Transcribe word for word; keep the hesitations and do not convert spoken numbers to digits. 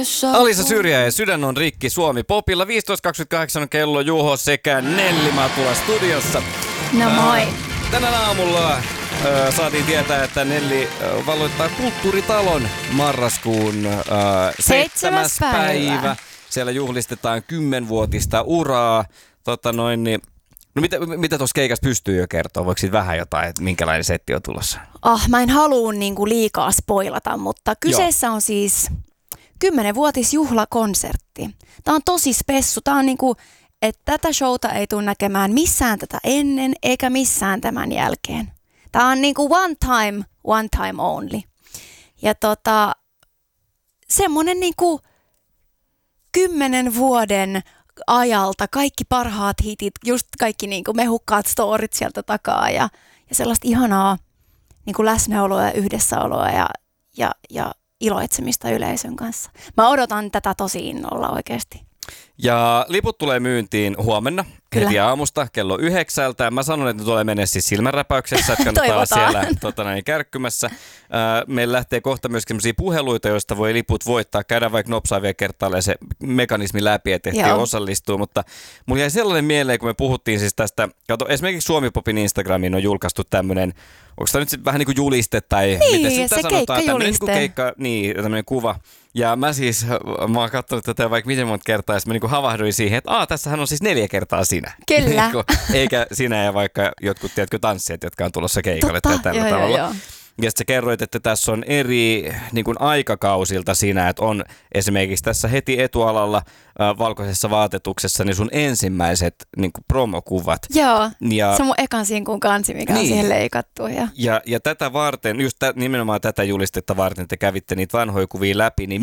Alisa Syrjä ja Sydän on rikki Suomi Popilla. viisitoista kaksikymmentäkahdeksan on kello. Juho sekä Nelli Matula studiossa. No moi. Äh, tänään aamulla äh, saatiin tietää, että Nelli äh, valloittaa Kulttuuritalon marraskuun äh, seitsemäs päivä. päivä. Siellä juhlistetaan kymmenvuotista uraa. Tota noin, niin, no mitä, mitä tuossa keikassa pystyy jo kertoa? Voiko siitä vähän jotain, että minkälainen setti on tulossa? Ah, mä en halua niinku liikaa spoilata, mutta kyseessä Joo. on siis kymmenvuotisjuhlakonsertti. Tää on tosi spessu. Tää on niinku, että tätä showta ei tule näkemään missään tätä ennen eikä missään tämän jälkeen. Tää on niinku one time, one time only. Ja tota, semmonen niinku kymmenen vuoden ajalta kaikki parhaat hitit, just kaikki niinku mehukkaat storit sieltä takaa ja, ja sellaista ihanaa niinku läsnäoloa ja yhdessäoloa ja, ja, ja iloitsemista yleisön kanssa. Mä odotan tätä tosi innolla oikeasti. Ja liput tulee myyntiin huomenna Kyllä. heti aamusta kello yhdeksältä. Mä sanon, että ne tulee mennä siis silmänräpäyksessä, että kannattaa siellä tota, näin, kärkkymässä. Äh, meillä lähtee kohta myös sellaisia puheluita, joista voi liput voittaa. Käydään vaikka nopsaa vielä kertaalleen se mekanismi läpi, että ehtii osallistua. Mutta mulla jäi sellainen mieleen, kun me puhuttiin siis tästä, kato, esimerkiksi Suomi Popin Instagramiin on julkaistu tämmöinen, onko tämä nyt vähän niin kuin juliste tai niin, miten sitä se sanotaan? Tämmöinen niin keikka, niin, tämmöinen kuva. Ja mä siis, mä oon katsonut tätä vaikka miten monta kertaa, ja mä niin havahduin siihen, että aah, tässähän on siis neljä kertaa sinä. Kyllä. Eikä sinä ja vaikka jotkut, tiedätkö, tanssijat, jotka on tulossa keikalle tai tällä joo, tavalla. Joo, joo. Ja sitten sä kerroit, että tässä on eri niin kuin aikakausilta siinä, että on esimerkiksi tässä heti etualalla äh, valkoisessa vaatetuksessa niin sun ensimmäiset niin kuin promokuvat. Joo, ja, se on mun ekan sinkun kansi, mikä niin. on siihen leikattu. Ja, ja, ja tätä varten, just tä, nimenomaan tätä julistetta varten te kävitte niitä vanhoja kuvia läpi, niin